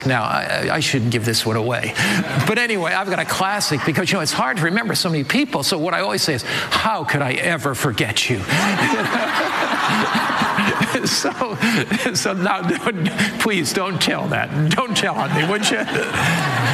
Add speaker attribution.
Speaker 1: Now, I shouldn't give this one away. But anyway, I've got a classic because, you know, it's hard to remember so many people. So what I always say is, how could I ever forget you? So now, please don't tell that. Don't tell on me, would you?